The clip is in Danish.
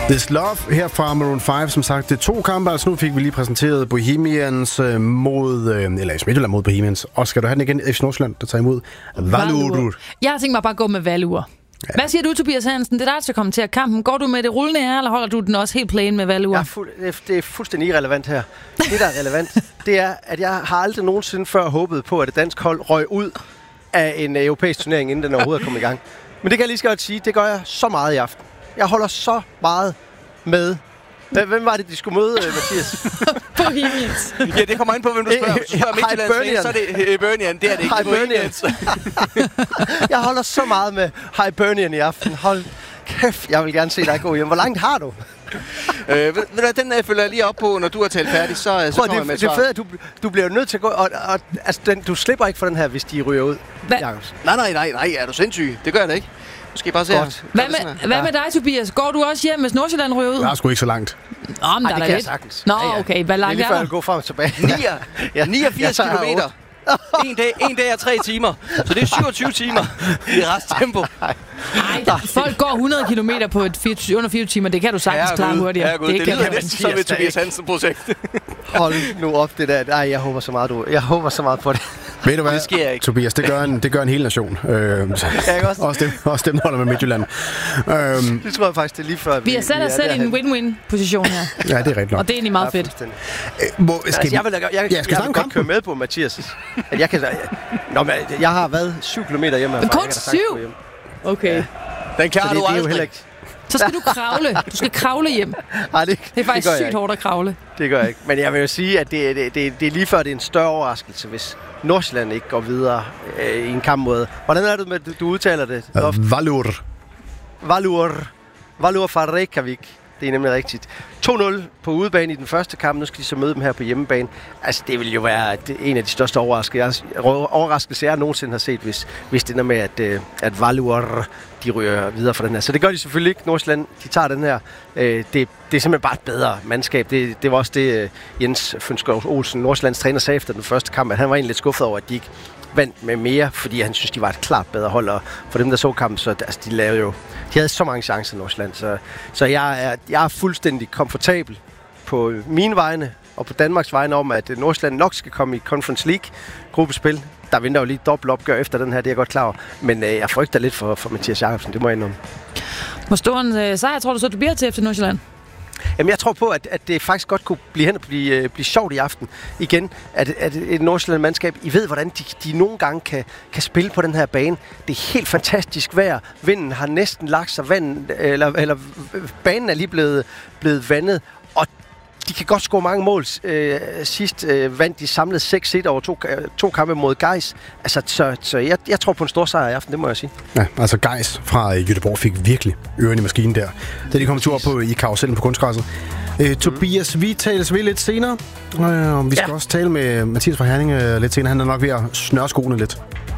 This Love her fra Maroon 5, som sagt, det er 2 kampe. Altså nu fik vi lige præsenteret Bohemians eller Midtjylland mod Bohemians. Og skal du have den igen? FC Nordsjælland, der tager imod Valur. Jeg har tænkt mig bare at gå med Valur. Ja. Hvad siger du, Tobias Hansen? Det er dig, der skal kommentere kampen. Går du med det rullende her, eller holder du den også helt plain med Valur? Det er fuldstændig irrelevant her. Det, der er relevant, det er, at jeg har aldrig nogensinde før håbet på, at et dansk hold røg ud af en europæisk turnering, inden den overhovedet er kommet i gang. Men det kan jeg lige så godt sige, det gør jeg så meget i aften. Jeg holder så meget med. Hvem var det, de skulle møde, Mathias? Bohemians. Ja, det kommer ind på, hvem du spørger. Hvis du spørger Midtjyllands, så er det Hibernian. Det er det ikke. Hibernians. Jeg holder så meget med Hibernian i aften. Hold kæft, jeg vil gerne se dig gå hjem. Hvor langt har du? Den følger jeg lige op på, når du har talt færdig, så kommer jeg med et svar. Det er fedt, at du bliver nødt til at gå, og altså, du slipper ikke for den her, hvis de ryger ud. Nej, er du sindssyg? Det gør jeg da ikke. Nu skal I bare se her. Hvad med dig, Tobias? Går du også hjem, hvis Nordsjælland ryger ud? Jeg er sgu ikke så langt. Nå, men der er det da kan jeg lidt. sagtens. Nå, okay. Hvad langt er det? Det er lige før, jeg gå frem og tilbage. 89 kilometer. En dag er 3 timer. Så det er 27 timer i resttempo. Nej, folk går 100 kilometer på under 24 timer. Det kan du sagtens klare hurtigere. Det lyder næsten som et Tobias Hansen-projekt. Hold nu op det der. Nej, jeg håber så meget på det. Ved du hvad, det sker ikke. Tobias, det gør en hel nation. Også dem, der holder med Midtjylland. Det tror jeg faktisk, det er lige før. Vi har sat os selv i en win-win-position her. Ja, det er rigtigt nok. Og det er egentlig meget fedt. Jeg vil godt køre med på Mathias. At jeg har været 7 kilometer hjemme herfra. Kun 7? Okay. Ja. Den klarer du aldrig. Så skal du kravle. Du skal kravle hjem. Nej, det er faktisk sygt hårdt at kravle. Det gør jeg ikke. Men jeg vil jo sige, at det er lige før, det er en større overraskelse, hvis Nordsjælland ikke går videre i en kamp mod... Hvordan er det med, du udtaler det? Valur fra Reykjavik. Det er nemlig rigtigt. 2-0 på udebane i den første kamp. Nu skal de så møde dem her på hjemmebane. Altså, det vil jo være en af de største overraskelser, jeg nogensinde har set, hvis det er med, at Valur de ryger videre fra den her. Så det gør de selvfølgelig ikke. Nordsjælland, de tager den her. Det er simpelthen bare et bedre mandskab. Det var også det, Jens Fønskov Olsen, Nordsjællands træner, sagde efter den første kamp, at han var egentlig lidt skuffet over, at de ikke vandt med mere, fordi han synes, de var et klart bedre hold. Og for dem, der så kampen, så altså, de havde så mange chancer i Nordsjælland. Så jeg er fuldstændig komfortabel på mine vegne og på Danmarks vegne om, at Nordsjælland nok skal komme i Conference League-gruppespil. Der venter jo lige et dobbeltopgør efter den her, det er jeg godt klar over. Men jeg frygter lidt for Mathias Jakobsen, det må jeg indrømme. Hvor stor en sejr tror du så, du bliver til efter Nordsjælland? Jamen, jeg tror på, at det faktisk godt kunne blive sjovt i aften. Igen, at et Nordsjælland-mandskab, I ved, hvordan de nogle gange kan spille på den her bane. Det er helt fantastisk vejr. Vinden har næsten lagt sig, eller banen er lige blevet vandet, og de kan godt score mange mål. Sidst vandt de samlet 6-1 over to kampe mod Gais. Altså, så jeg tror på en stor sejr i aften, det må jeg sige. Ja, altså Gais fra Göteborg fik virkelig øren i maskinen der. Da de kom tur på i karusellen på kunstgræsset. Tobias, vi tales ved lidt senere. Vi skal også tale med Mathias fra Herning lidt senere. Han er nok ved at snøre skoene lidt.